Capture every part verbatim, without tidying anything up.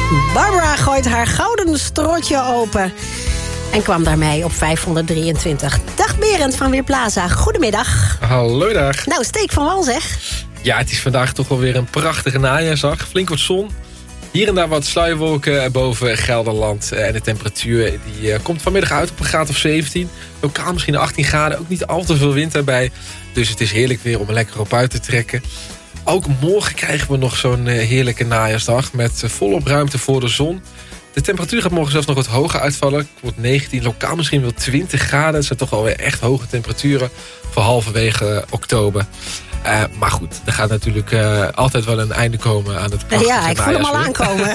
Barbara gooit haar gouden strotje open en kwam daarmee op vijfhonderddrieëntwintig. Dag Berend van Weerplaza, goedemiddag. Hallo dag. Nou, steek van wal zeg. Ja, het is vandaag toch wel weer een prachtige najaarsdag. Flink wat zon. Hier en daar wat sluierwolken boven Gelderland. En de temperatuur die uh, komt vanmiddag uit op een graad of zeventien. Lokaal misschien achttien graden. Ook niet al te veel wind erbij. Dus het is heerlijk weer om er lekker op uit te trekken. Ook morgen krijgen we nog zo'n uh, heerlijke najaarsdag. Met uh, volop ruimte voor de zon. De temperatuur gaat morgen zelfs nog wat hoger uitvallen. Het wordt negentien, lokaal misschien wel twintig graden. Het zijn toch alweer echt hoge temperaturen voor halverwege uh, oktober. Uh, maar goed, er gaat natuurlijk uh, altijd wel een einde komen aan het prachtige Ja, ik voel hem al aankomen.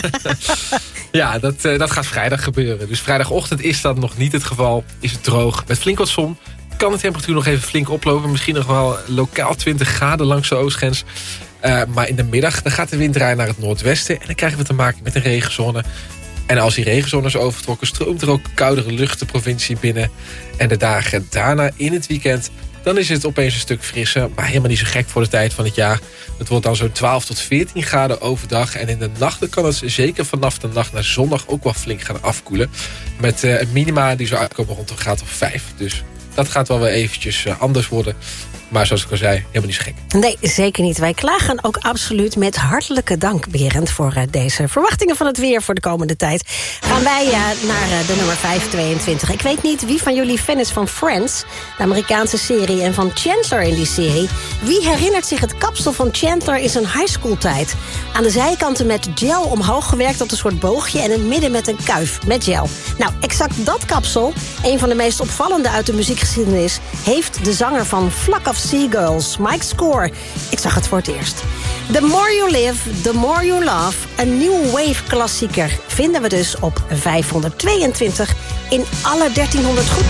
Ja, dat, uh, dat gaat vrijdag gebeuren. Dus vrijdagochtend is dat nog niet het geval. Is het droog, met flink wat zon. Kan de temperatuur nog even flink oplopen. Misschien nog wel lokaal twintig graden langs de oostgrens. Uh, maar in de middag dan gaat de wind draaien naar het noordwesten. En dan krijgen we te maken met een regenzone. En als die regenzone is overtrokken, stroomt er ook koudere lucht de provincie binnen. En de dagen daarna in het weekend, dan is het opeens een stuk frisser. Maar helemaal niet zo gek voor de tijd van het jaar. Het wordt dan zo'n twaalf tot veertien graden overdag. En in de nachten kan het zeker vanaf de nacht naar zondag ook wel flink gaan afkoelen. Met uh, een minima die zo uitkomen rond een graad of vijf. Dus dat gaat wel weer eventjes uh, anders worden. Maar zoals ik al zei, helemaal niet zo gek. Nee, zeker niet. Wij klagen ook absoluut met hartelijke dank, Berend, voor uh, deze verwachtingen van het weer voor de komende tijd. Gaan wij uh, naar uh, de nummer vijfhonderdtweeëntwintig. Ik weet niet wie van jullie fan is van Friends, de Amerikaanse serie, en van Chandler in die serie. Wie herinnert zich het kapsel van Chandler in zijn high school tijd? Aan de zijkanten met gel omhoog gewerkt tot een soort boogje en in het midden met een kuif met gel. Nou, exact dat kapsel, een van de meest opvallende uit de muziekgeschiedenis, heeft de zanger van Flock of Seagulls, Mike Score. Ik zag het voor het eerst. The More You Live, The More You Love, een new wave klassieker, vinden we dus op vijfhonderdtweeëntwintig in alle dertienhonderd goed.